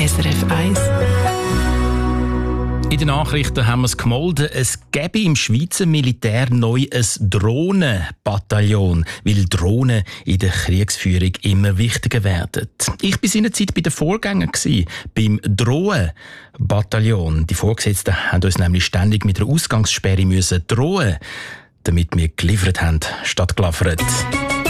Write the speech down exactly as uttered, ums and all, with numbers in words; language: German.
S R F eins. In den Nachrichten haben wir es gemolden, es gäbe im Schweizer Militär neu ein Drohnenbataillon, weil Drohnen in der Kriegsführung immer wichtiger werden. Ich war seinerzeit bei den Vorgängern, beim Drohnenbataillon. Die Vorgesetzten haben uns nämlich ständig mit einer Ausgangssperre müssen drohen, damit wir geliefert haben, statt geliefert.